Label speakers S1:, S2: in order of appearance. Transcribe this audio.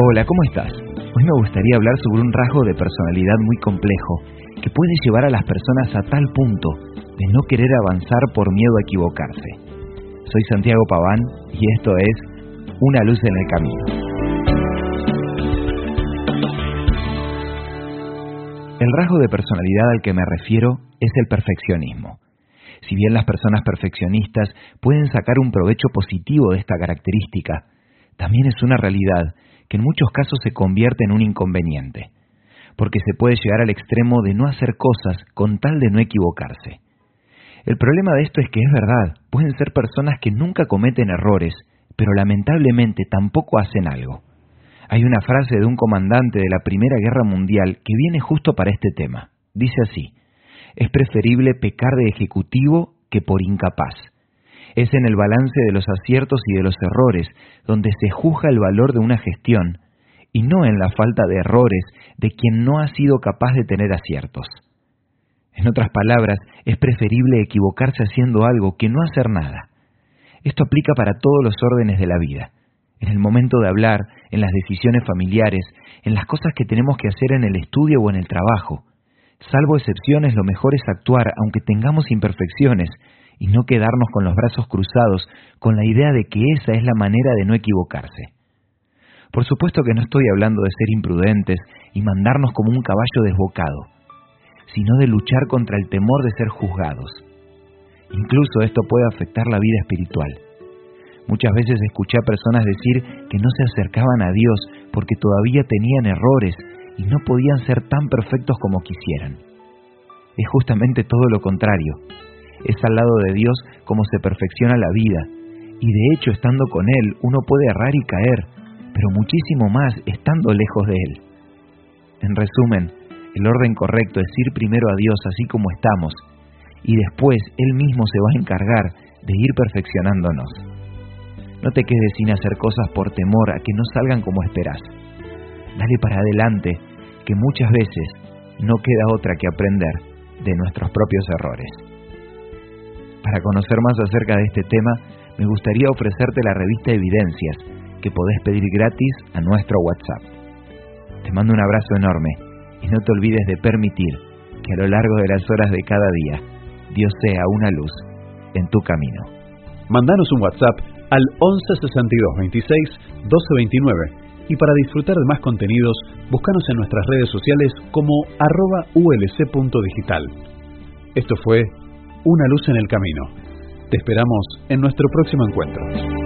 S1: Hola, ¿cómo estás? Hoy me gustaría hablar sobre un rasgo de personalidad muy complejo que puede llevar a las personas a tal punto de no querer avanzar por miedo a equivocarse. Soy Santiago Paván y esto es Una luz en el camino. El rasgo de personalidad al que me refiero es el perfeccionismo. Si bien las personas perfeccionistas pueden sacar un provecho positivo de esta característica, también es una realidad que en muchos casos se convierte en un inconveniente, porque se puede llegar al extremo de no hacer cosas con tal de no equivocarse. El problema de esto es que es verdad, pueden ser personas que nunca cometen errores, pero lamentablemente tampoco hacen algo. Hay una frase de un comandante de la Primera Guerra Mundial que viene justo para este tema. Dice así: es preferible pecar de ejecutivo que por incapaz. Es en el balance de los aciertos y de los errores donde se juzga el valor de una gestión, y no en la falta de errores de quien no ha sido capaz de tener aciertos. En otras palabras, es preferible equivocarse haciendo algo que no hacer nada. Esto aplica para todos los órdenes de la vida. En el momento de hablar, en las decisiones familiares, en las cosas que tenemos que hacer en el estudio o en el trabajo. Salvo excepciones, lo mejor es actuar aunque tengamos imperfecciones y no quedarnos con los brazos cruzados con la idea de que esa es la manera de no equivocarse. Por supuesto que no estoy hablando de ser imprudentes y mandarnos como un caballo desbocado, sino de luchar contra el temor de ser juzgados. Incluso esto puede afectar la vida espiritual. Muchas veces escuché a personas decir que no se acercaban a Dios porque todavía tenían errores y no podían ser tan perfectos como quisieran. Es justamente todo lo contrario. Es al lado de Dios como se perfecciona la vida, y de hecho estando con Él uno puede errar y caer, pero muchísimo más estando lejos de Él. En resumen, el orden correcto es ir primero a Dios así como estamos, y después Él mismo se va a encargar de ir perfeccionándonos. No te quedes sin hacer cosas por temor a que no salgan como esperás. Dale para adelante, que muchas veces no queda otra que aprender de nuestros propios errores. Para conocer más acerca de este tema, me gustaría ofrecerte la revista Evidencias, que podés pedir gratis a nuestro WhatsApp. Te mando un abrazo enorme y no te olvides de permitir que a lo largo de las horas de cada día, Dios sea una luz en tu camino.
S2: Mandanos un WhatsApp al 11 62 26 12 29 y para disfrutar de más contenidos, búscanos en nuestras redes sociales como @ulc.digital. Esto fue Una luz en el camino. Te esperamos en nuestro próximo encuentro.